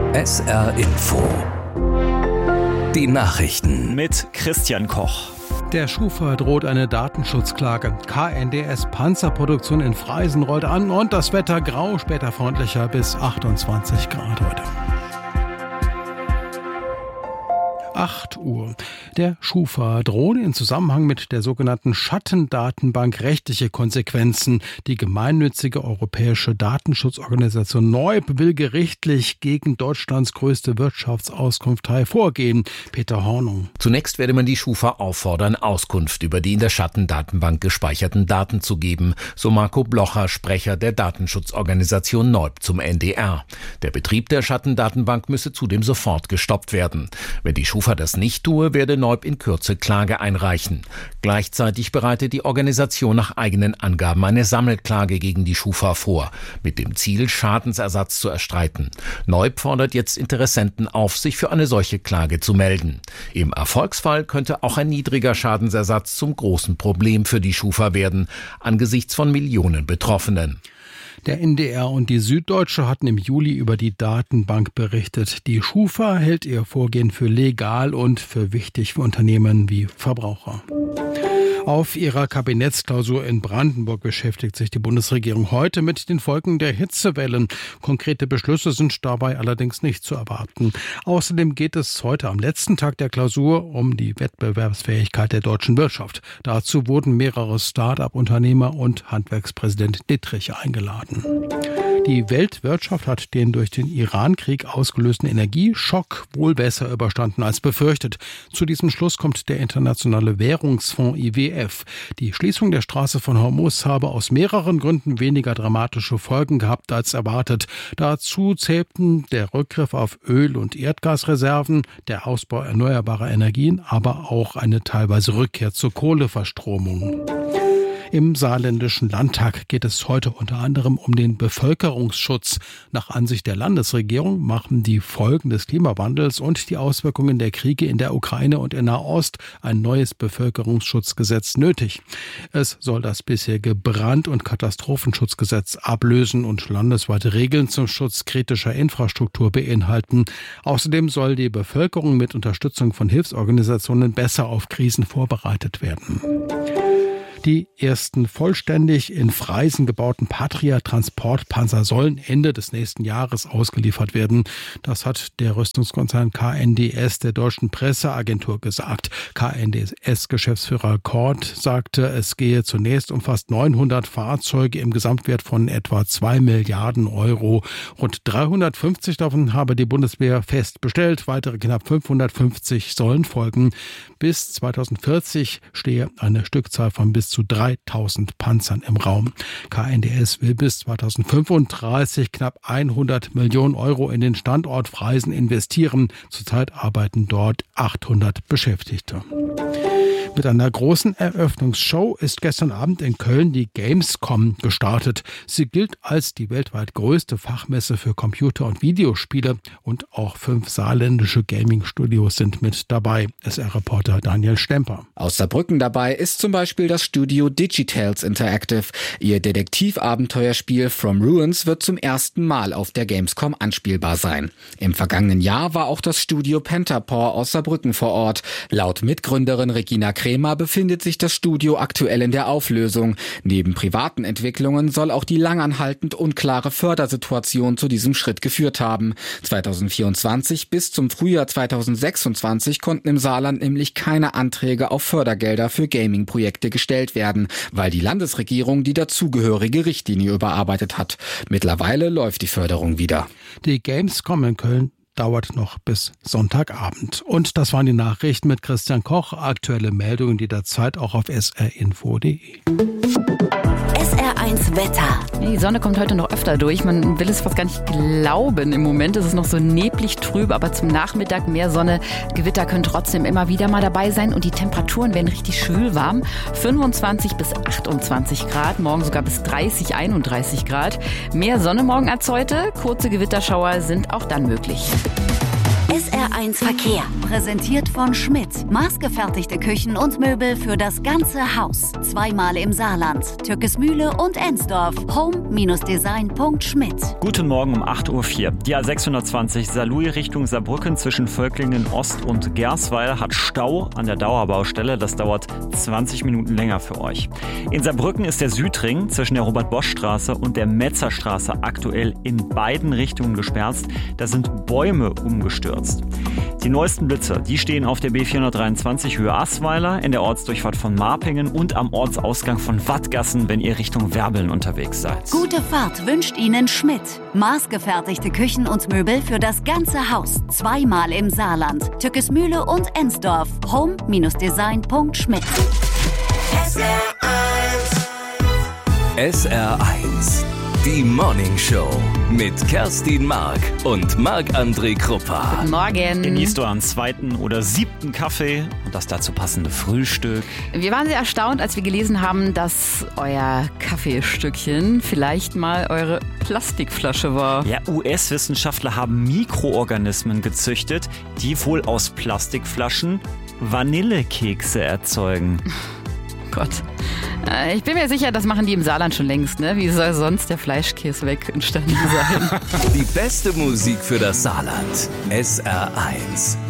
SR Info. Die Nachrichten mit Christian Koch. Der Schufa droht eine Datenschutzklage. KNDS Panzerproduktion in Freisen rollt an und das Wetter grau, später freundlicher bis 28 Grad heute. 8 Uhr. Der Schufa droht in Zusammenhang mit der sogenannten Schattendatenbank rechtliche Konsequenzen. Die gemeinnützige europäische Datenschutzorganisation NEUB will gerichtlich gegen Deutschlands größte Wirtschaftsauskunftei vorgehen. Peter Hornung. Zunächst werde man die Schufa auffordern, Auskunft über die in der Schattendatenbank gespeicherten Daten zu geben, so Marco Blocher, Sprecher der Datenschutzorganisation NEUB zum NDR. Der Betrieb der Schattendatenbank müsse zudem sofort gestoppt werden. Wenn die Schufa das nicht tue, werde NEUB in Kürze Klage einreichen. Gleichzeitig bereite die Organisation nach eigenen Angaben eine Sammelklage gegen die Schufa vor, mit dem Ziel, Schadensersatz zu erstreiten. NEUB fordert jetzt Interessenten auf, sich für eine solche Klage zu melden. Im Erfolgsfall könnte auch ein niedriger Schadensersatz zum großen Problem für die Schufa werden, angesichts von Millionen Betroffenen. Der NDR und die Süddeutsche hatten im Juli über die Datenbank berichtet. Die Schufa hält ihr Vorgehen für legal und für wichtig für Unternehmen wie Verbraucher. Auf ihrer Kabinettsklausur in Brandenburg beschäftigt sich die Bundesregierung heute mit den Folgen der Hitzewellen. Konkrete Beschlüsse sind dabei allerdings nicht zu erwarten. Außerdem geht es heute am letzten Tag der Klausur um die Wettbewerbsfähigkeit der deutschen Wirtschaft. Dazu wurden mehrere Start-up-Unternehmer und Handwerkspräsident Dittrich eingeladen. Die Weltwirtschaft hat den durch den Iran-Krieg ausgelösten Energieschock wohl besser überstanden als befürchtet. Zu diesem Schluss kommt der Internationale Währungsfonds IWF. Die Schließung der Straße von Hormuz habe aus mehreren Gründen weniger dramatische Folgen gehabt als erwartet. Dazu zählten der Rückgriff auf Öl- und Erdgasreserven, der Ausbau erneuerbarer Energien, aber auch eine teilweise Rückkehr zur Kohleverstromung. Im Saarländischen Landtag geht es heute unter anderem um den Bevölkerungsschutz. Nach Ansicht der Landesregierung machen die Folgen des Klimawandels und die Auswirkungen der Kriege in der Ukraine und in Nahost ein neues Bevölkerungsschutzgesetz nötig. Es soll das bisherige Brand- und Katastrophenschutzgesetz ablösen und landesweite Regeln zum Schutz kritischer Infrastruktur beinhalten. Außerdem soll die Bevölkerung mit Unterstützung von Hilfsorganisationen besser auf Krisen vorbereitet werden. Die ersten vollständig in Freisen gebauten Patria-Transportpanzer sollen Ende des nächsten Jahres ausgeliefert werden. Das hat der Rüstungskonzern KNDS der deutschen Presseagentur gesagt. KNDS-Geschäftsführer Kort sagte, es gehe zunächst um fast 900 Fahrzeuge im Gesamtwert von etwa 2 Milliarden Euro. Rund 350 davon habe die Bundeswehr fest bestellt. Weitere knapp 550 sollen folgen. Bis 2040 stehe eine Stückzahl von bis zu 3000 Panzern im Raum. KNDS will bis 2035 knapp 100 Millionen Euro in den Standort Freisen investieren. Zurzeit arbeiten dort 800 Beschäftigte. Mit einer großen Eröffnungsshow ist gestern Abend in Köln die Gamescom gestartet. Sie gilt als die weltweit größte Fachmesse für Computer- und Videospiele und auch 5 saarländische Gaming-Studios sind mit dabei. SR-Reporter Daniel Stemper. Aus Saarbrücken dabei ist zum Beispiel das Studio Digitales Interactive. Ihr Detektivabenteuerspiel From Ruins wird zum ersten Mal auf der Gamescom anspielbar sein. Im vergangenen Jahr war auch das Studio Pentapaw aus Saarbrücken vor Ort. Laut Mitgründerin Regina Kremer befindet sich das Studio aktuell in der Auflösung. Neben privaten Entwicklungen soll auch die langanhaltend unklare Fördersituation zu diesem Schritt geführt haben. 2024 bis zum Frühjahr 2026 konnten im Saarland nämlich keine Anträge auf Fördergelder für Gaming-Projekte gestellt werden, weil die Landesregierung die dazugehörige Richtlinie überarbeitet hat. Mittlerweile läuft die Förderung wieder. Die Gamescom in Köln dauert noch bis Sonntagabend. Und das waren die Nachrichten mit Christian Koch. Aktuelle Meldungen jederzeit auch auf srinfo.de. SR1 Wetter. Die Sonne kommt heute noch öfter durch. Man will es fast gar nicht glauben. Im Moment ist es noch so neblig trüb, aber zum Nachmittag mehr Sonne. Gewitter können trotzdem immer wieder mal dabei sein und die Temperaturen werden richtig schwül warm. 25 bis 28 Grad, morgen sogar bis 30, 31 Grad. Mehr Sonne morgen als heute. Kurze Gewitterschauer sind auch dann möglich. SR1 Verkehr, präsentiert von Schmidt. Maßgefertigte Küchen und Möbel für das ganze Haus. Zweimal im Saarland, Türkesmühle und Ensdorf. home-design.schmidt. Guten Morgen um 8.04 Uhr. Die A620 Saarlouis Richtung Saarbrücken zwischen Völklingen Ost und Gersweiler hat Stau an der Dauerbaustelle. Das dauert 20 Minuten länger für euch. In Saarbrücken ist der Südring zwischen der Robert-Bosch-Straße und der Metzerstraße aktuell in beiden Richtungen gesperrt. Da sind Bäume umgestürzt. Die neuesten Blitzer, die stehen auf der B423 Höhe Asweiler, in der Ortsdurchfahrt von Marpingen und am Ortsausgang von Wattgassen, wenn ihr Richtung Werbeln unterwegs seid. Gute Fahrt wünscht Ihnen Schmidt. Maßgefertigte Küchen und Möbel für das ganze Haus. Zweimal im Saarland, Türkesmühle und Ensdorf. home-design.schmidt. SR1, die Morning Show mit Kerstin Mark und Marc-André Kruppa. Guten Morgen. Genießt du einen 2. oder 7. Kaffee und das dazu passende Frühstück? Wir waren sehr erstaunt, als wir gelesen haben, dass euer Kaffeestückchen vielleicht mal eure Plastikflasche war. Ja, US-Wissenschaftler haben Mikroorganismen gezüchtet, die wohl aus Plastikflaschen Vanillekekse erzeugen. Gott. Ich bin mir sicher, das machen die im Saarland schon längst, ne? Wie soll sonst der Fleischkäse weg entstanden sein? Die beste Musik für das Saarland. SR1.